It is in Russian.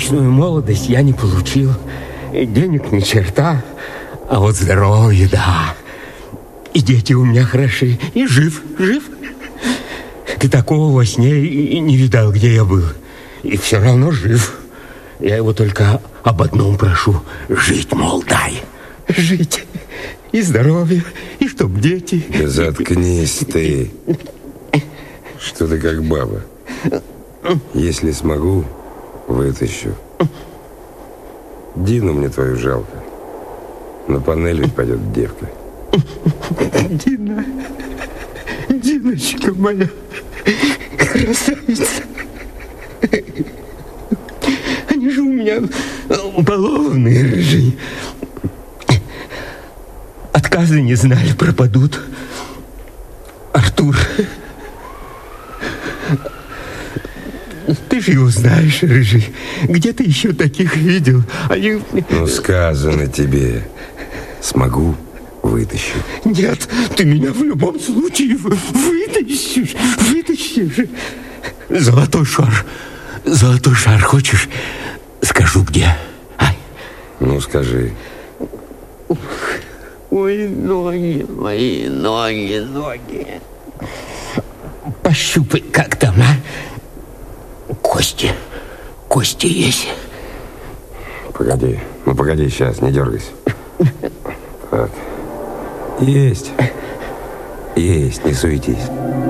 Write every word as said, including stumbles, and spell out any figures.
вечную молодость я не получил. Денег ни черта, а вот здоровье, да. И дети у меня хороши, и жив, жив. Ты такого во сне и не видал, где я был. И все равно жив. Я его только об одном прошу. Жить, мол, дай. Жить. И здоровье, и чтоб дети. Да заткнись ты. Что ты как баба. Если смогу, вытащу. Дину мне твою жалко. На панель ведь пойдет девка. Дина, Диночка моя, красавица. Они же у меня балованные, рыжие. Отказы не знали, пропадут. Артур, ты же его знаешь, рыжий. Где ты еще таких видел? Они... Ну, сказано тебе. Смогу, вытащу. Нет, ты меня в любом случае вытащишь, вытащишь. Золотой шар, золотой шар хочешь? Скажу, где. Ай. Ну, скажи. Ой, ноги, мои ноги, ноги. Пощупай, как там, а? Кости, кости есть. Погоди, ну погоди сейчас, не дергайся. Так. Есть. Есть, не суетись.